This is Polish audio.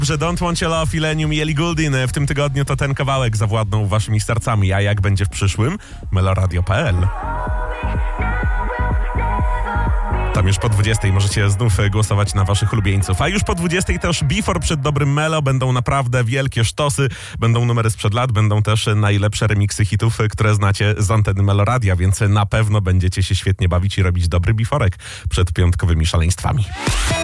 Że Don't Want Your Love, Illenium i Ellie Goulding w tym tygodniu to ten kawałek zawładnął waszymi sercami, a jak będzie w przyszłym? Meloradio.pl. Tam już po 20 możecie znów głosować na waszych ulubieńców. A już po 20 też Before przed dobrym Melo. Będą naprawdę wielkie sztosy, będą numery sprzed lat, będą też najlepsze remiksy hitów, które znacie z anteny Meloradia, więc na pewno będziecie się świetnie bawić i robić dobry biforek przed piątkowymi szaleństwami.